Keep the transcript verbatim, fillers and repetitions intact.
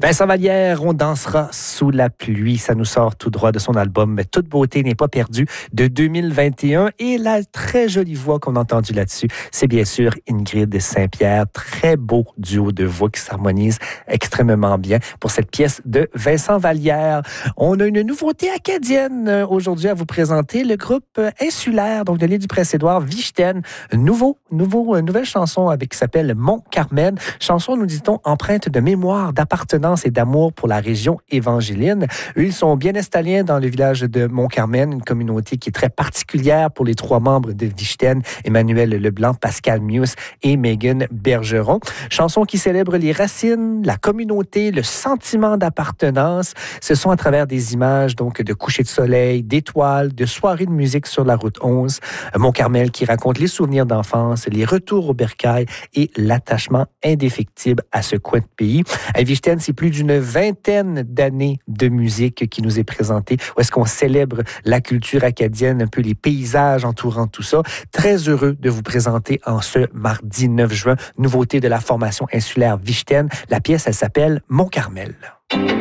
Vincent Vallière, on dansera sous la pluie. Ça nous sort tout droit de son album « Toute beauté n'est pas perdue » de deux mille vingt et un. Et la très jolie voix qu'on a entendue là-dessus, c'est bien sûr Ingrid Saint-Pierre. Très beau duo de voix qui s'harmonise extrêmement bien pour cette pièce de Vincent Vallière. On a une nouveauté acadienne aujourd'hui à vous présenter, le groupe Insulaire, donc de l'île du Prince-Édouard, Vichten. Nouveau, nouveau, nouvelle chanson avec qui s'appelle « Mont Carmel ». Chanson, nous dit-on, empreinte de mémoire, d'appartenance et d'amour pour la région évangéline. Eux, ils sont bien installés dans le village de Mont-Carmel, une communauté qui est très particulière pour les trois membres de Vichten, Emmanuel Leblanc, Pascal Mius et Megan Bergeron. Chanson qui célèbre les racines, la communauté, le sentiment d'appartenance. Ce sont à travers des images donc de coucher de soleil, d'étoiles, de soirées de musique sur la route onze. Mont-Carmel qui raconte les souvenirs d'enfance, les retours au bercail et l'attachement indéfectible à ce coin de pays. À Vichten, c'est plus d'une vingtaine d'années de musique qui nous est présentée, où est-ce qu'on célèbre la culture acadienne, un peu les paysages entourant tout ça. Très heureux de vous présenter en ce mardi neuf juin, nouveauté de la formation insulaire Vichten. La pièce, elle s'appelle « Mont Carmel ».